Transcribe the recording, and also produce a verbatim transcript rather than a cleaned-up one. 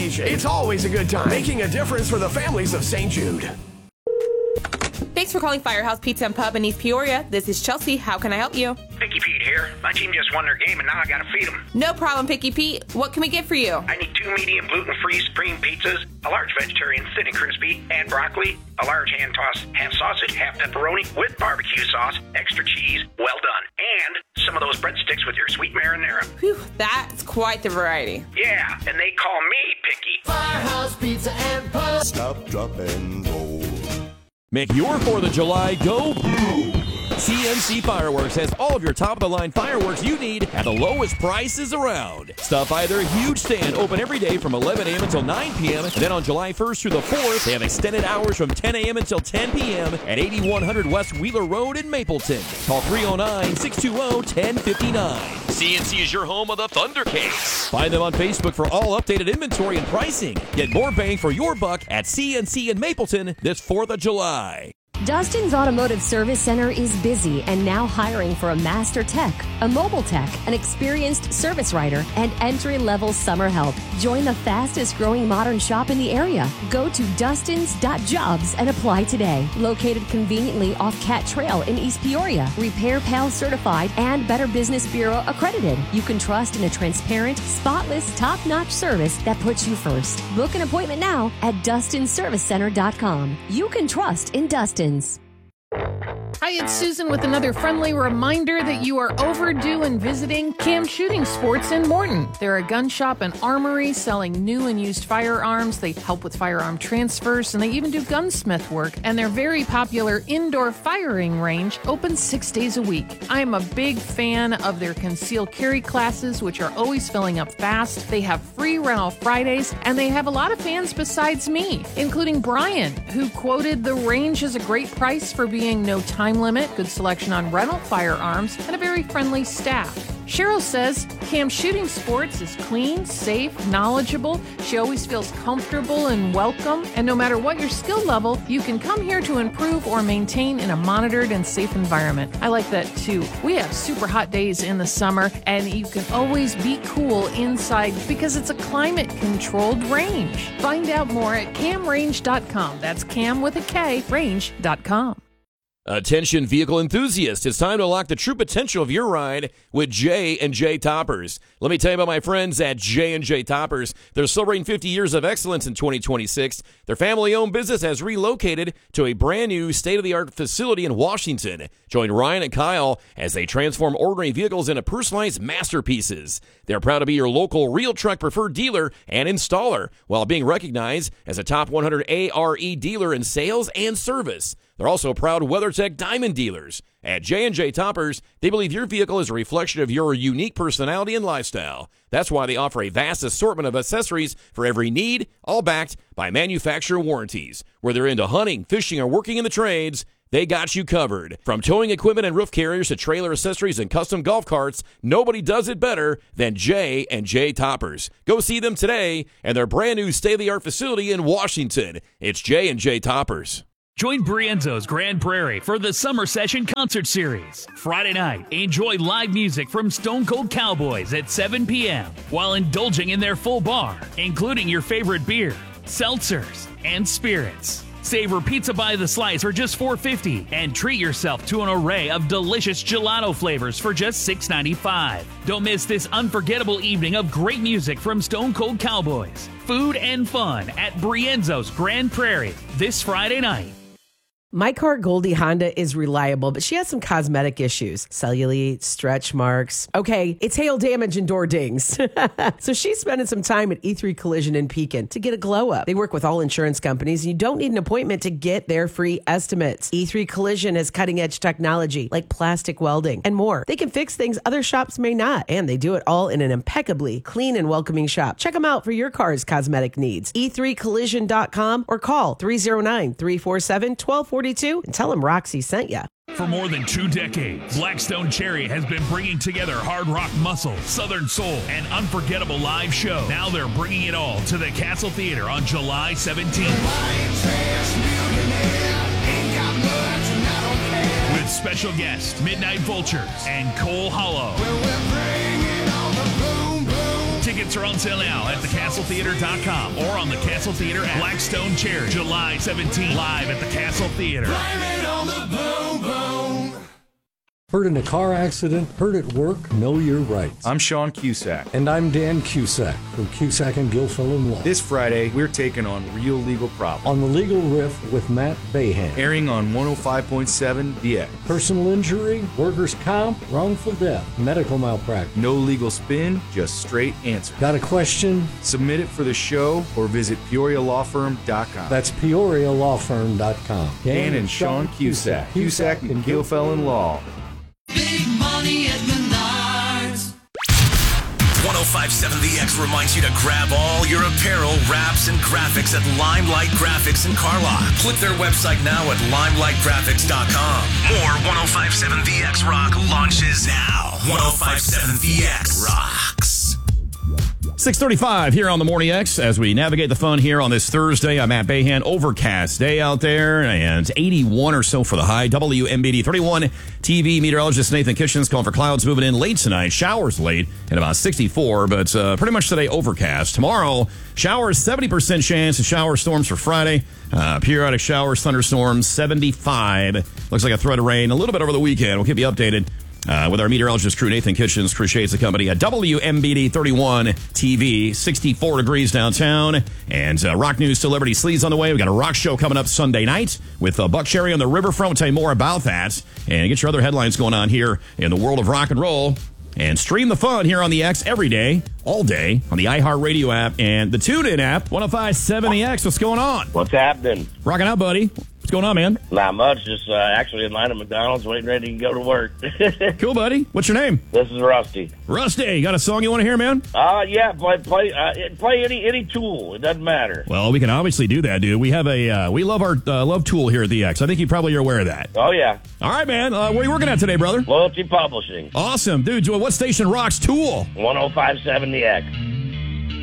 age, it's always a good time, making a difference for the families of Saint Jude. Thanks for calling Firehouse Pizza and Pub in East Peoria. This is Chelsea. How can I help you? Picky Pete here. My team just won their game and now I gotta feed them. No problem, Picky Pete. What can we get for you? I need two medium gluten-free supreme pizzas, a large vegetarian thin and crispy, add broccoli, a large hand-tossed half sausage, half pepperoni with barbecue sauce, extra cheese, well done, and some of those breadsticks with your sweet marinara. Whew, that's quite the variety. Yeah, and they call me Picky. Firehouse Pizza and Pub. Stop, drop, and roll. Make your fourth of July go boom! C M C Fireworks has all of your top-of-the-line fireworks you need at the lowest prices around. Stop by their huge stand, open every day from eleven a.m. until nine p.m. Then on July first through the fourth, they have extended hours from ten a.m. until ten p.m. at eighty-one hundred West Wheeler Road in Mapleton. Call three oh nine, six two oh, one oh five nine. C N C is your home of the Thunder Cakes. Find them on Facebook for all updated inventory and pricing. Get more bang for your buck at C N C in Mapleton this fourth of July. Dustin's Automotive Service Center is busy and now hiring for a master tech, a mobile tech, an experienced service writer, and entry-level summer help. Join the fastest growing modern shop in the area. Go to dustins dot jobs and apply today. Located conveniently off Cat Trail in East Peoria. Repair Pal certified and Better Business Bureau accredited. You can trust in a transparent, spotless, top-notch service that puts you first. Book an appointment now at dustins service center dot com. You can trust in Dustin. Hi, it's Susan with another friendly reminder that you are overdue in visiting Cam Shooting Sports in Morton. They're a gun shop and armory selling new and used firearms. They help with firearm transfers, and they even do gunsmith work. And their very popular indoor firing range opens six days a week. I am a big fan of their concealed carry classes, which are always filling up fast. They have free rental Fridays, and they have a lot of fans besides me, including Brian, who quoted the range as a great price for being no time limit, good selection on rental firearms, and a very friendly staff. Cheryl says Cam Shooting Sports is clean, safe, knowledgeable. She always feels comfortable and welcome. And no matter what your skill level, you can come here to improve or maintain in a monitored and safe environment. I like that too. We have super hot days in the summer, and you can always be cool inside because it's a climate-controlled range. Find out more at cam range dot com. That's Cam with a K, range dot com. Attention vehicle enthusiasts, it's time to unlock the true potential of your ride with J and J Toppers. Let me tell you about my friends at J and J Toppers. They're celebrating fifty years of excellence in twenty twenty-six. Their family-owned business has relocated to a brand new state-of-the-art facility in Washington. Join Ryan and Kyle as they transform ordinary vehicles into personalized masterpieces. They're proud to be your local Real Truck preferred dealer and installer, while being recognized as a top one hundred A R E dealer in sales and service. They're also proud WeatherTech Diamond dealers. At J and J Toppers, they believe your vehicle is a reflection of your unique personality and lifestyle. That's why they offer a vast assortment of accessories for every need, all backed by manufacturer warranties. Whether into hunting, fishing, or working in the trades, they got you covered. From towing equipment and roof carriers to trailer accessories and custom golf carts, nobody does it better than J and J Toppers. Go see them today and their brand new state-of-the-art facility in Washington. It's J and J Toppers. Join Brienzo's Grand Prairie for the Summer Session Concert Series. Friday night, enjoy live music from Stone Cold Cowboys at seven p.m. while indulging in their full bar, including your favorite beer, seltzers, and spirits. Savor pizza by the slice for just four dollars and fifty cents and treat yourself to an array of delicious gelato flavors for just six dollars and ninety-five cents. Don't miss this unforgettable evening of great music from Stone Cold Cowboys. Food and fun at Brienzo's Grand Prairie this Friday night. My car, Goldie Honda, is reliable, but she has some cosmetic issues. Cellulite, stretch marks. Okay, it's hail damage and door dings. So she's spending some time at E three Collision in Pekin to get a glow up. They work with all insurance companies, and you don't need an appointment to get their free estimates. E three Collision has cutting-edge technology like plastic welding and more. They can fix things other shops may not, and they do it all in an impeccably clean and welcoming shop. Check them out for your car's cosmetic needs. e three collision dot com or call three oh nine, three four seven, one two four two and tell them Roxy sent you. For more than two decades, Blackstone Cherry has been bringing together hard rock muscle, southern soul, and unforgettable live show. Now they're bringing it all to the Castle Theater on July seventeenth. With special guests, Midnight Vultures and Cole Hollow. Tickets are on sale now at the castle theater dot com or on the Castle Theater app. Blackstone Cherry, July seventeenth, live at the Castle Theater. Blame it on the boom boom. Hurt in a car accident, hurt at work, know your rights. I'm Sean Cusack. And I'm Dan Cusack from Cusack and Gilfillan Law. This Friday, we're taking on Real Legal Problems. On the Legal Riff with Matt Bayhan. Airing on one oh five point seven The X. Personal injury, workers' comp, wrongful death, medical malpractice. No legal spin, just straight answers. Got a question? Submit it for the show or visit peoria law firm dot com. That's peoria law firm dot com. Dan, Dan and Sean Cusack. Cusack, Cusack and Gilfillan Law. Big money at Menards. one oh five point seven The X reminds you to grab all your apparel, wraps, and graphics at Limelight Graphics in Carlock. Click their website now at limelight graphics dot com. More one oh five point seven The X Rock launches now. one oh five point seven The X rocks. six thirty-five here on the Morning X as we navigate the fun here on this Thursday. I'm Matt Bayhan. Overcast day out there and eighty-one or so for the high. W M B D thirty-one T V meteorologist Nathan Kitchens calling for clouds moving in late tonight. Showers late at about sixty-four, but uh, pretty much today overcast. Tomorrow, showers, seventy percent chance of shower storms for Friday. Uh, periodic showers, thunderstorms, seventy-five. Looks like a threat of rain a little bit over the weekend. We'll keep you updated. Uh, with our meteorologist crew, Nathan Kitchens, crew shades the company at W M B D thirty-one T V, sixty-four degrees downtown. And uh, Rock News Celebrity Sleaze on the way. We got a rock show coming up Sunday night with uh, Buck Cherry on the Riverfront. We'll tell you more about that and get your other headlines going on here in the world of rock and roll. And stream the fun here on the X every day, all day, on the iHeartRadio app and the TuneIn app. one oh five point seven The X, what's going on? What's happening? Rocking out, buddy. What's going on, man? Not much. Just uh, actually in line at McDonald's, waiting ready to go to work. Cool, buddy. What's your name? This is Rusty. Rusty, you got a song you want to hear, man? Uh, yeah, play play uh, play any any Tool. It doesn't matter. Well, we can obviously do that, dude. We have a uh, we love our uh, love Tool here at the X. I think you probably are aware of that. Oh yeah. All right, man. Uh, where are you working at today, brother? Loyalty Publishing. Awesome, dude. What station rocks Tool? one oh five point seven The X.